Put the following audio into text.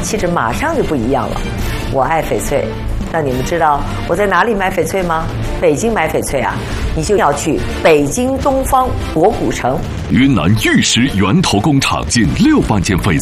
气质马上就不一样了。我爱翡翠，那你们知道我在哪里买翡翠吗？北京买翡翠啊，你就要去北京东方博古城。 云南玉石源头工厂近6万件翡